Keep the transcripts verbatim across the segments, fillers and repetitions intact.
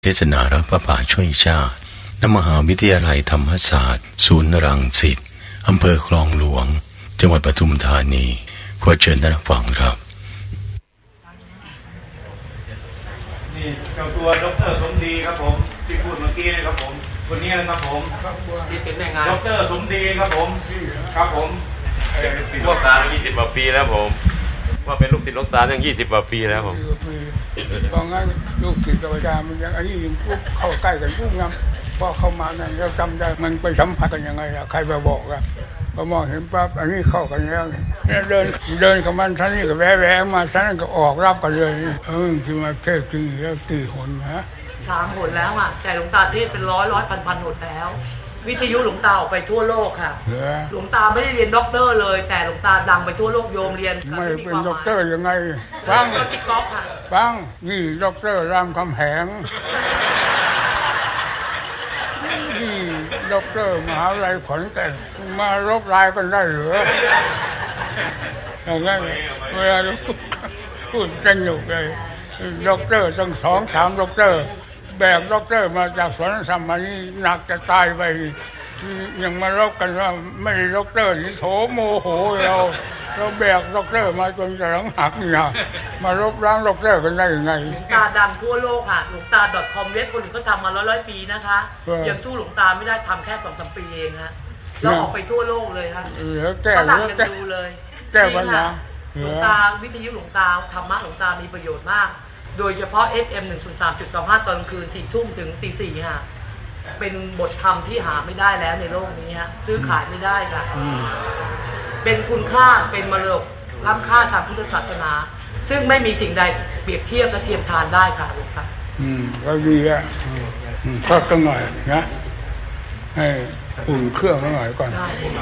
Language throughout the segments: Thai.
เทศนารับพระป่าช่วยชาติณมหาวิทยาลัยธรรมศาสตร์ศูนย์รังสิตอำเภอคลองหลวงจังหวัดปทุมธานีขอเชิญท่านฟังครับนี่เจ้าตัวดร.สมดีครับผมที่พูดเมื่อกี้นะครับผมคนนี้นะครับผมที่เป็นแม่งานดร.สมดีครับผมครับผมหลวงตายี่สิบกว่าปีแล้วผมว่าเป็นลูกศิษย์หลวงตาตั้งยี่สิบกว่าปีแล้วผมตอนนั้นลูกศิษย์อาจารย์มันยังอันนี้ยังปุ๊บเข้าใกล้กันปุ๊บนะพอเข้ามาเนี่ยเราจำได้มันไปสัมผัสกันยังไงล่ะใครไปบอกล่ะพอมองเห็นปั๊บอันนี้เข้ากันแล้วเนี่ยเดินเดินเข้ามาท่านนี่ก็แวะแวะมาท่านก็ออกรับกันเลยเออที่มาแค่กี่แล้วกี่หนนะสามหนแล้วอ่ะแต่หลวงตาเทศเป็นร้อยร้อยพันพันหนแล้ววิทยุหลวงตาออกไปทั่วโลกค่ะหลวงตาไม่ได้เรียนด็อกเตอร์เลยแต่หลวงตาดังไปทั่วโลกโยมเรียนไม่เป็นด็อกเตอร์ยังไงฟังฟังนี่ด็อกเตอร์รามคำแหงนี่ด็อกเตอร์มหาวิทยาลัยขอนแก่นมารบรายกันได้หรืออย่างนั้นเวลาพูดสนุกเลยด็อกเตอร์ตั้งสองสามด็อกเตอร์แบกด็อกเตอร์มาจากสวนสมานี่หนักจะตายไปยังมารบกันว่าไม่ได้ด็อกเตอร์นี่โถโมโหเราเราแบกด็อกเตอร์มาจนจะหลังหักเนี่ยมารบล้างด็อกเตอร์กันได้ยังไงหลวงตาดังทั่วโลกค่ะหลวงตา .com เว็บคนอื่นก็ทำมาร้อยร้อยปีนะคะยังสู้หลวงตาไม่ได้ทำแค่สองสามปีเองฮะเราออกไปทั่วโลกเลยค่ะฝรั่งยังดูเลยแก้ปัญหาหลวงตาวิทยุหลวงตาธรรมะหลวงตามีประโยชน์มากโดยเฉพาะ เอฟ เอ็ม หนึ่งศูนย์สามจุดสองห้า ตอนกลางคืนสี่ทุ่มถึงตีสี่ค่ะเป็นบทธรรมที่หาไม่ได้แล้วในโลกนี้ฮะซื้อขายไม่ได้ค่ะเป็นคุณค่าเป็นมรดกล้ำค่าทางพุทธศาสนาซึ่งไม่มีสิ่งใดเปรียบเทียบและเทียมทานได้ค่ะหลวงตาอืมก็ดีอ่ะก็ต้องหน่อยนะให้อุ่นเครื่องหน่อยก่อน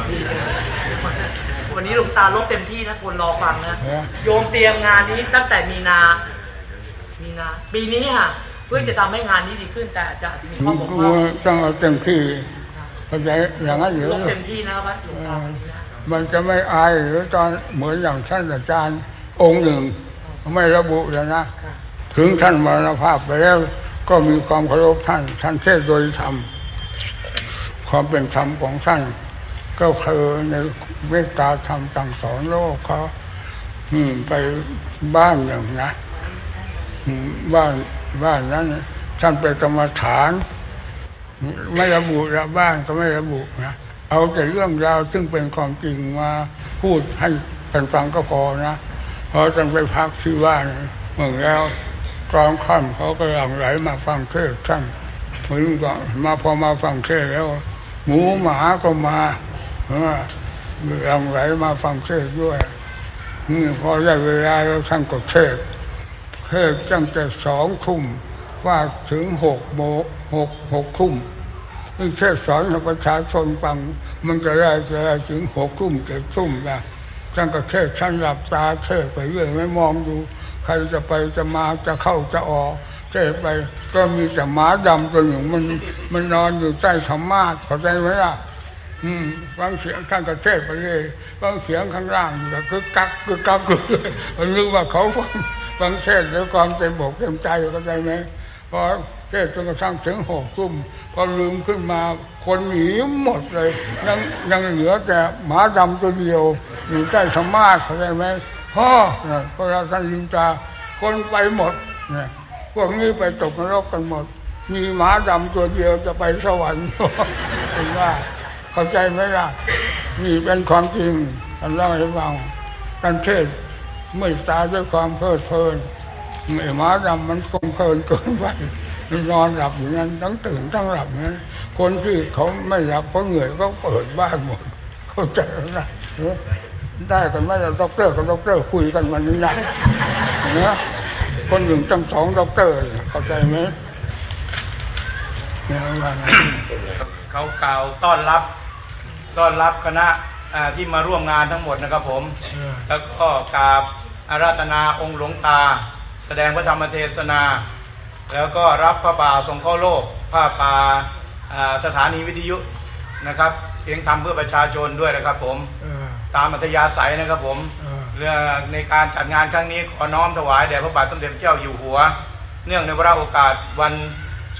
วันนี้หลวงตาลบเต็มที่นะคนรอฟังนะโยมเตรียมงานนี้ตั้งแต่มีนามีนาปีนี้ค่ะเพื่อจะทำให้งานนี้ดีขึ้นแต่จะมีข้อบกพร่องต้องเอาเต็มที่เข้าใจอย่างนั้นอยู่เต็มที่นะครับหลวงตามันจะไม่อายหรือตอนเหมือนอย่างท่านอาจารย์องค์หนึ่งไม่ระบุเลยนะถึงท่านมรณภาพไปแล้วก็มีความเคารพท่านท่านเทศโดยธรรมความเป็นธรรมของท่านก็คือในเมตตาธรรมสั่งสอนโลกเขาไปบ้านหนึ่งนะบ้านบ้านนั้นท่านเป็นกรรมฐานไม่ระบุละบ้านก็ไม่ระบุนะเอาแต่เรื่องราวซึ่งเป็นความจริงมาพูดให้ท่านฟังก็พอนะพอท่านไปพักที่บ้านเมื่อแล้วกลางค่ำเขาก็หลั่งไหลมาฟังเทศท่านเหมือนก็มาพอมาฟังเทศแล้วหมูหมาก็มาหลั่งไหลมาฟังเทศด้วยนี่พอได้เวลาแล้วท่านก็เทศเทศตั้งแต่สองทุ่มว่าถึงหกโมงหกหกทุ่มนี่เทศสอนให้ประชาชนฟังมันจะได้จะได้ถึงหกทุ่มเจ็ดทุ่มนะท่านก็เทศท่านหลับตาเทศไปเรื่อยไม่มองดูใครจะไปจะมาจะเข้าจะออกเทศไปก็มีแต่หมาดำตัวหนึ่งมันมันนอนอยู่ใต้ธรรมะเข้าใจไหมล่ะอืมฟังเสียงท่านก็เทศไปเลยฟังเสียงข้างล่างก็คือกักคือกักคือมันนึกว่าเขาฟังฟังเทศด้วยความเต็มอกเต็มใจเข้าใจไหมพอเทศจนกระทั่งถึงหกทุ่มพอลืมขึ้นมาคนหนีหมดเลยยังยังเหลือแต่หมาดำตัวเดียวอยู่ใต้ธรรมะเข้าใจไหมพ่อพอเราท่านลืมตาคนไปหมดเนี่ยพวกนี้ไปตกนรกกันหมดมีหมาดำตัวเดียวจะไปสวรรค์เห็นว่าเข้าใจไหมล่ะนี่เป็นความจริงท่านเล่าให้ฟังการเทศไม่ตาด้วยความเพลิดเพลินไอ้หมาดำมันคงเพลินเกินไปมันนอนหลับอย่างนั้นทั้งตื่นทั้งหลับอย่างนั้นคนที่เขาไม่หลับเพราะเหนื่อยก็เปิดบ้านหมดเข้าใจไหมล่ะได้กันไหมด็อกเตอร์กับด็อกเตอร์คุยกันวันนี้นะเนี่ยคนหนึ่งตั้งสองด็อกเตอร์เข้าใจไหมเนี่ยว่าไงเขากล่าวต้อนรับต้อนรับคณะที่มาร่วมงานทั้งหมดนะครับผมแล้วก็กราบอาราธนาองค์หลวงตาแสดงพระธรรมเทศนาแล้วก็รับพระป่าส่งเข้าโลกพระป่าสถานีวิทยุนะครับเสียงธรรมเพื่อประชาชนด้วยนะครับผมตามอัธยาศัยนะครับผมเรื่องในการจัดงานครั้งนี้ขอน้อมถวายแด่พระบาทสมเด็จพระเจ้าอยู่หัวเนื่องในวาระโอกาสวัน